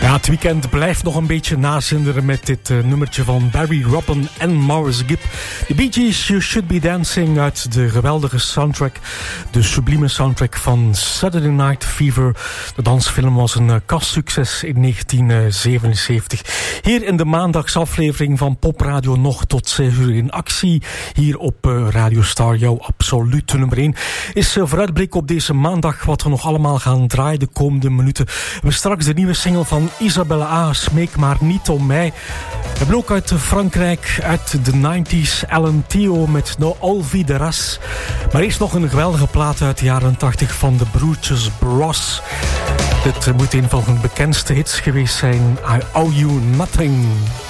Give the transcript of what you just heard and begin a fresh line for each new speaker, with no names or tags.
Ja, het weekend blijft nog een beetje nazinderen met dit nummertje van Barry Robin en Maurice Gibb. De Bee Gees, You Should Be Dancing uit de geweldige soundtrack, de sublieme soundtrack van Saturday Night Fever. De dansfilm was een kassucces in 1977. Hier in de maandagsaflevering van Pop Radio nog tot 6 uur in actie. Hier op Radio Star, jouw absolute nummer 1. Is vooruitblik op deze maandag wat we nog allemaal gaan draaien de komende minuten. We hebben straks de nieuwe single van Isabella A. Smeek maar niet om mij. We hebben ook uit Frankrijk, uit de 90s, Alan Theo met No Olvi de Ras. Maar eerst nog een geweldige plaat uit de jaren 80 van de broertjes Bros. Dit moet een van hun bekendste hits geweest zijn. I Owe You Nothing.